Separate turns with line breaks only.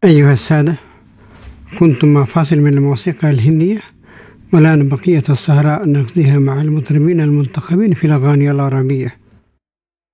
أيها السادة، كنتم مع فاصل من الموسيقى الهندية، والآن بقية السهرة نقضيها مع المطربين المنتخبين في الأغاني العربية.